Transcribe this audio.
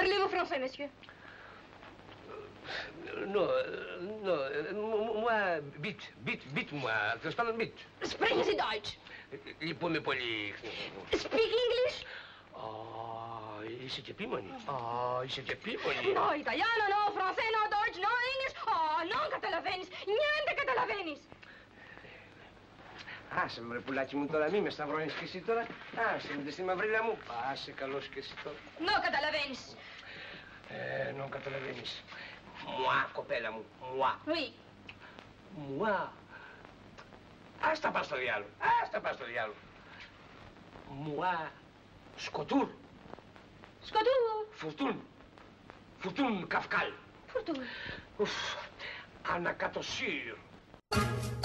Parlez-vous français, monsieur? Non, moi, moi, τέλος πάντων, bit. Sprechen Sie Deutsch? Λυπούμε πολύ. Speak English? Είσαι και επίμονη. Είσαι και επίμονη. No italiano, no français, no Deutsch, no English. Non καταλαβαίνεις. Niente καταλαβαίνεις. Άσε με ρε πουλάκι μου τώρα, μη με σταυρώνεις κι εσύ τώρα. Άσε με στη μαυρίλα μου. Άσε καλώς κι εσύ τώρα. No καταλαβαίνεις. No καταλαβαίνεις. Μουά, κοπέλα μου, μουά. Oui. Μουά. Ας τα πας στο διάλογο, ας τα πας στο διάλογο. Μουά, σκοτούρ. Σκοτούρ. Φουρτούν. Φουρτούν καυκάλ. Φουρτούν. Ανακατοσύρ.